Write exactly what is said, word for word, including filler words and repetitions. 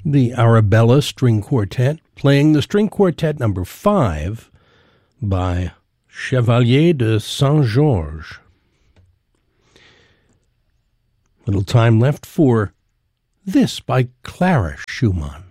the Arabella String Quartet, playing the String Quartet number five by Chevalier de Saint-Georges. Little time left for this by Clara Schumann.